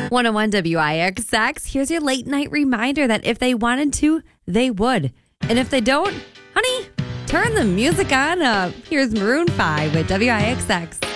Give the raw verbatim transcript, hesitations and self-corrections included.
one oh one W I X X. Here's your late night reminder that if they wanted to, they would. And if they don't, honey, turn the music on up. Here's Maroon five with W I X X.